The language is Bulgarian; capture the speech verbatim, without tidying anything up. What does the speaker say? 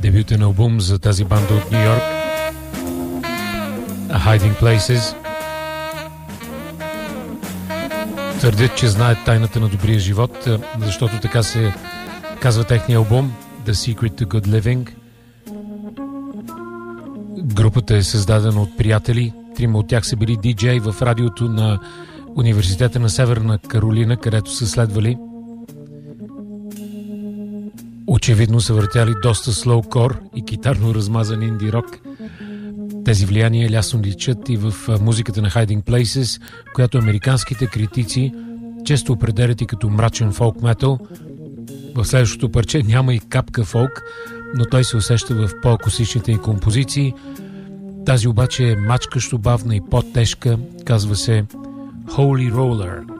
Дебютен албум за тази банда от Ню Йорк, A Hiding Places. Твърдят, че знаят тайната на добрия живот, защото така се казва техния албум The Secret to Good Living. Групата е създадена от приятели. Трима от тях са били диджей в радиото на Университета на Северна Каролина, където са следвали. Очевидно са въртяли доста слоукор и китарно размазан инди рок. Тези влияния лясно личат и в музиката на Hiding Places, която американските критици често определят и като мрачен фолк метал. В следващото парче няма и капка фолк, но той се усеща в по-акустичните и композиции. Тази обаче е мачкащо бавна и по-тежка, казва се Holy Roller.